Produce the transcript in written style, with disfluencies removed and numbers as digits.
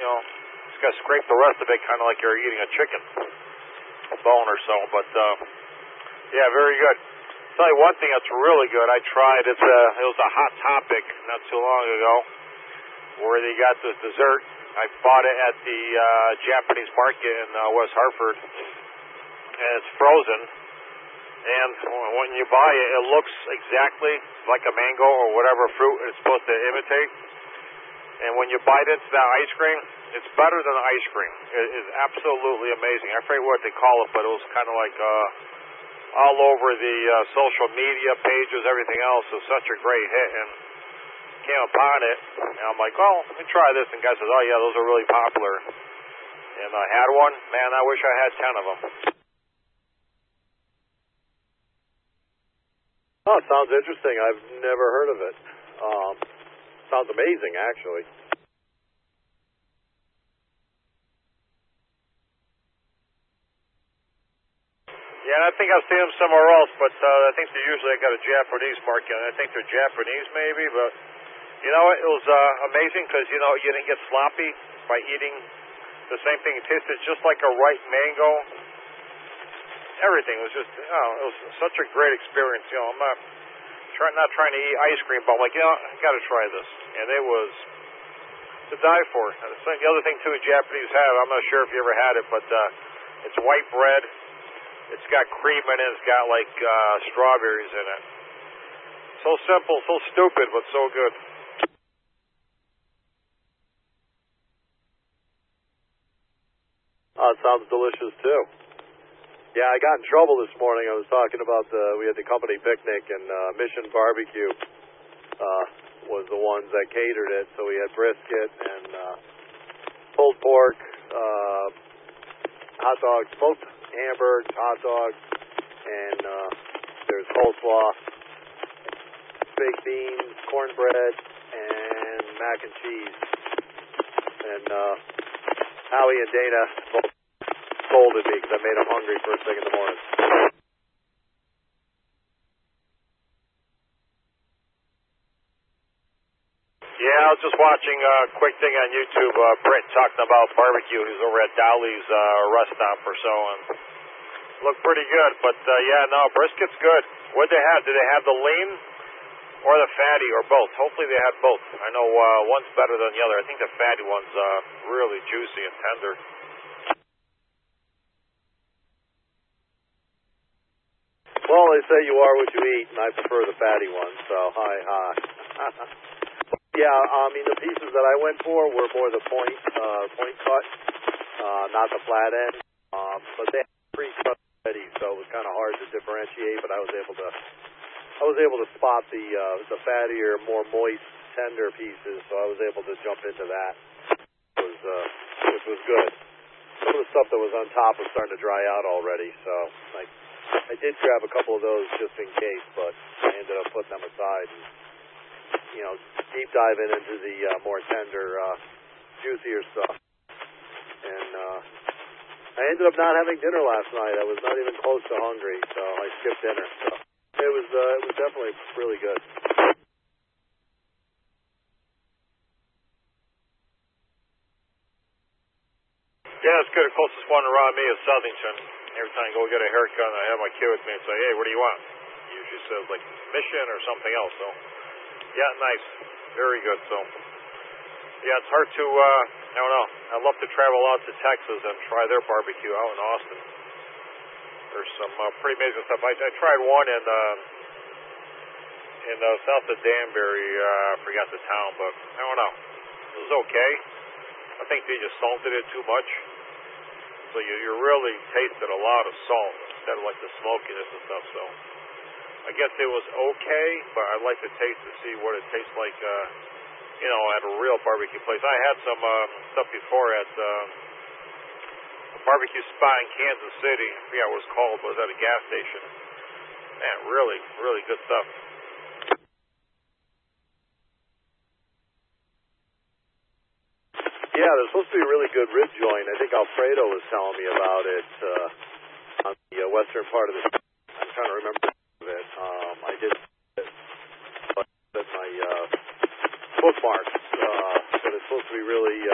just got to scrape the rest of it, kind of like you're eating a chicken, a bone or so. But yeah, very good. Tell you one thing that's really good. I tried. It was a Hot Topic not too long ago, where they got this dessert. I bought it at the Japanese market in West Hartford, and it's frozen. And when you buy it, it looks exactly like a mango or whatever fruit it's supposed to imitate. And when you bite into that ice cream, it's better than the ice cream. It is absolutely amazing. I forget what they call it, but it was kind of like all over the social media pages, everything else. It was such a great hit, and came upon it, and I'm like, oh, let me try this. And guy says, oh yeah, those are really popular. And I had one. Man, I wish I had 10 of them. Oh, it sounds interesting. I've never heard of it. Sounds amazing, actually. Yeah, and I think I've seen them somewhere else, but I think they usually got a Japanese market, and I think they're Japanese maybe, but you know what? It was amazing because, you didn't get sloppy by eating the same thing. It tasted just like a ripe mango. Everything was just, it was such a great experience. I'm not trying to eat ice cream, but I'm like, I got to try this. And it was to die for. And the other thing, too, Japanese have, I'm not sure if you ever had it, but it's white bread. It's got cream in it. It's got, like, strawberries in it. So simple, so stupid, but so good. Oh, it sounds delicious, too. Yeah, I got in trouble this morning. I was talking about we had the company picnic, and Mission Barbecue was the ones that catered it. So we had brisket and pulled pork, hot dogs, smoked hamburgers, hot dogs, and there's coleslaw, baked beans, cornbread, and mac and cheese. And Howie and Dana both scolded me because I made them hungry first thing in the morning. Yeah, I was just watching a quick thing on YouTube. Brent talking about barbecue. He's over at Dolly's rest stop or so, and looked pretty good. But brisket's good. What'd they have? Did they have the lean or the fatty or both? Hopefully they had both. I know one's better than the other. I think the fatty one's really juicy and tender. Well, they say you are what you eat, and I prefer the fatty one, so hi. Yeah, I mean, the pieces that I went for were more the point cut, not the flat end. But they had pre-cut already, so it was kind of hard to differentiate, but I was able to spot the fattier, more moist, tender pieces, so I was able to jump into that, which was good. Some of the stuff that was on top was starting to dry out already, so I did grab a couple of those just in case, but I ended up putting them aside and, deep diving into the more tender, juicier stuff. And I ended up not having dinner last night. I was not even close to hungry, so I skipped dinner. So it was definitely really good. Yeah, it's good. The closest one around me is Southington. Every time I go get a haircut, I have my kid with me and say, hey, what do you want? He usually says, like, Mission or something else. So, yeah, nice. Very good. So, yeah, it's hard to, I don't know. I'd love to travel out to Texas and try their barbecue out in Austin. There's some pretty amazing stuff. I tried one in south of Danbury. I forgot the town, but I don't know. It was okay. I think they just salted it too much. So you really tasted a lot of salt instead of like the smokiness and stuff. So I guess it was okay, but I'd like to taste to see what it tastes like, at a real barbecue place. I had some stuff before at a barbecue spot in Kansas City. I forgot what it was called, but it was at a gas station. Man, really, really good stuff. Yeah, there's supposed to be a really good rib joint. I think Alfredo was telling me about it on the western part of the state. I'm trying to remember it. I did it, but my bookmarks, but it's supposed to be really